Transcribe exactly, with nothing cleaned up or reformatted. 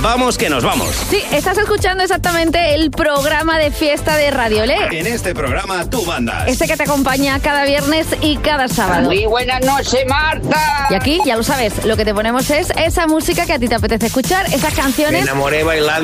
vamos que nos vamos. Sí, estás escuchando exactamente el programa de fiesta de Radiolé. En este programa tú mandas. Este que te acompaña cada viernes y cada sábado. Muy buenas noches, Marta. Y aquí, ya lo sabes, lo que te ponemos es esa música que a ti te apetece escuchar, esas canciones. Me enamoré bailando.